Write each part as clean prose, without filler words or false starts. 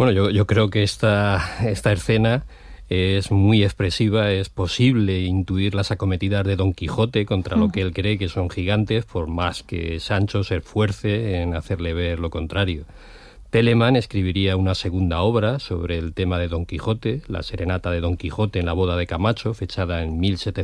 Bueno, yo creo que esta escena es muy expresiva. Es posible intuir las acometidas de Don Quijote contra lo que él cree que son gigantes, por más que Sancho se esfuerce en hacerle ver lo contrario. Telemann escribiría una segunda obra sobre el tema de Don Quijote, la serenata de Don Quijote en la boda de Camacho, fechada en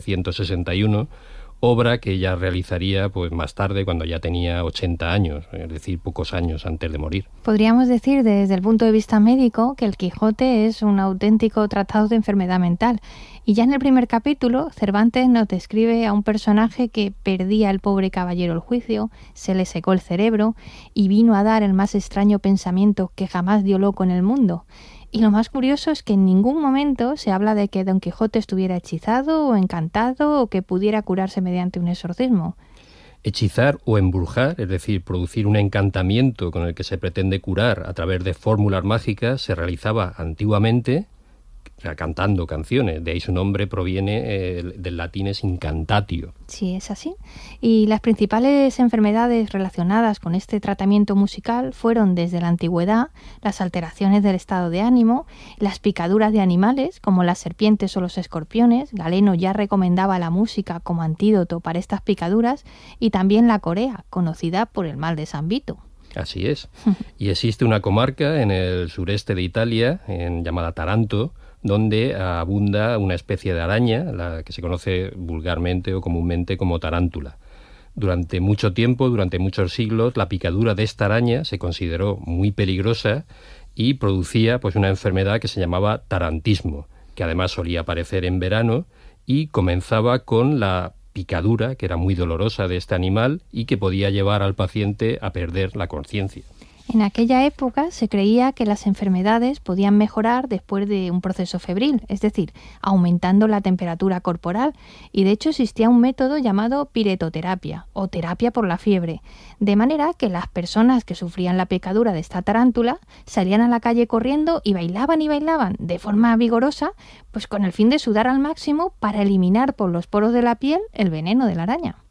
1761, obra que ya realizaría pues más tarde, cuando ya tenía 80 años, es decir, pocos años antes de morir. Podríamos decir desde el punto de vista médico que el Quijote es un auténtico tratado de enfermedad mental. Y ya en el primer capítulo, Cervantes nos describe a un personaje que perdía al pobre caballero el juicio, se le secó el cerebro y vino a dar el más extraño pensamiento que jamás dio loco en el mundo. Y lo más curioso es que en ningún momento se habla de que Don Quijote estuviera hechizado o encantado o que pudiera curarse mediante un exorcismo. Hechizar o embrujar, es decir, producir un encantamiento con el que se pretende curar a través de fórmulas mágicas, se realizaba antiguamente cantando canciones. De ahí su nombre proviene del latín, es incantatio. Sí, es así. Y las principales enfermedades relacionadas con este tratamiento musical fueron desde la antigüedad las alteraciones del estado de ánimo, las picaduras de animales como las serpientes o los escorpiones. Galeno ya recomendaba la música como antídoto para estas picaduras, y también la corea, conocida por el mal de San Vito. Así es. Y existe una comarca en el sureste de Italia, llamada Taranto, donde abunda una especie de araña, la que se conoce vulgarmente o comúnmente como tarántula. Durante mucho tiempo, durante muchos siglos, la picadura de esta araña se consideró muy peligrosa y producía pues una enfermedad que se llamaba tarantismo, que además solía aparecer en verano y comenzaba con la picadura, que era muy dolorosa, de este animal y que podía llevar al paciente a perder la conciencia. En aquella época se creía que las enfermedades podían mejorar después de un proceso febril, es decir, aumentando la temperatura corporal, y de hecho existía un método llamado piretoterapia o terapia por la fiebre, de manera que las personas que sufrían la picadura de esta tarántula salían a la calle corriendo y bailaban de forma vigorosa, pues con el fin de sudar al máximo para eliminar por los poros de la piel el veneno de la araña.